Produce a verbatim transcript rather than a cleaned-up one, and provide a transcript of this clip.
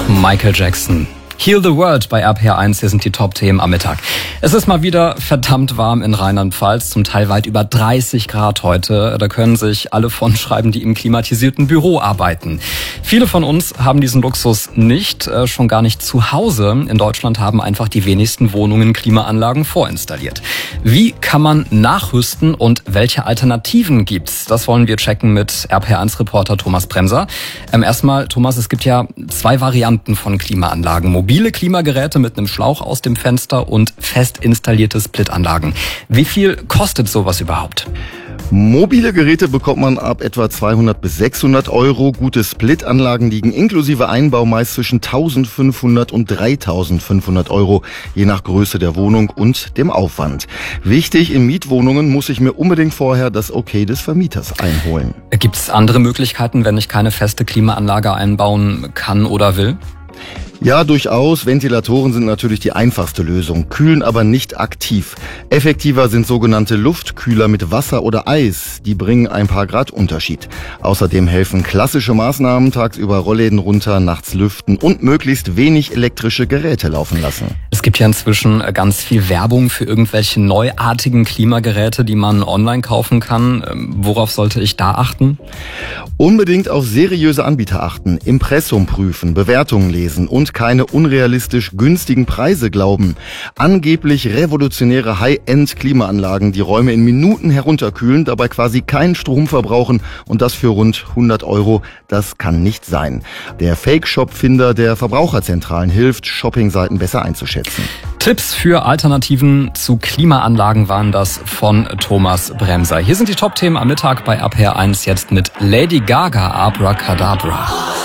Michael Jackson. Heal the World bei R P R eins, hier sind die Top-Themen am Mittag. Es ist mal wieder verdammt warm in Rheinland-Pfalz, zum Teil weit über dreißig Grad heute. Da können sich alle von schreiben, die im klimatisierten Büro arbeiten. Viele von uns haben diesen Luxus nicht, äh, schon gar nicht zu Hause. In Deutschland haben einfach die wenigsten Wohnungen Klimaanlagen vorinstalliert. Wie kann man nachrüsten und welche Alternativen gibt's? Das wollen wir checken mit R P R eins-Reporter Thomas Bremser. Ähm, erstmal, Thomas, es gibt ja zwei Varianten von Klimaanlagen. Mobile Klimageräte mit einem Schlauch aus dem Fenster und fest installierte Splitanlagen. Wie viel kostet sowas überhaupt? Mobile Geräte bekommt man ab etwa zweihundert bis sechshundert Euro. Gute Splitanlagen liegen inklusive Einbau meist zwischen eintausendfünfhundert und dreitausendfünfhundert Euro, je nach Größe der Wohnung und dem Aufwand. Wichtig, in Mietwohnungen muss ich mir unbedingt vorher das Okay des Vermieters einholen. Gibt es andere Möglichkeiten, wenn ich keine feste Klimaanlage einbauen kann oder will? Ja, durchaus. Ventilatoren sind natürlich die einfachste Lösung, kühlen aber nicht aktiv. Effektiver sind sogenannte Luftkühler mit Wasser oder Eis. Die bringen ein paar Grad Unterschied. Außerdem helfen klassische Maßnahmen, tagsüber Rollläden runter, nachts lüften und möglichst wenig elektrische Geräte laufen lassen. Es gibt ja inzwischen ganz viel Werbung für irgendwelche neuartigen Klimageräte, die man online kaufen kann. Worauf sollte ich da achten? Unbedingt auf seriöse Anbieter achten, Impressum prüfen, Bewertungen lesen und keine unrealistisch günstigen Preise glauben. Angeblich revolutionäre High-End-Klimaanlagen, die Räume in Minuten herunterkühlen, dabei quasi keinen Strom verbrauchen und das für rund hundert Euro, das kann nicht sein. Der Fake-Shop-Finder der Verbraucherzentralen hilft, Shoppingseiten besser einzuschätzen. Tipps für Alternativen zu Klimaanlagen waren das von Thomas Bremser. Hier sind die Top-Themen am Mittag bei R P R eins, jetzt mit Lady Gaga, Abracadabra.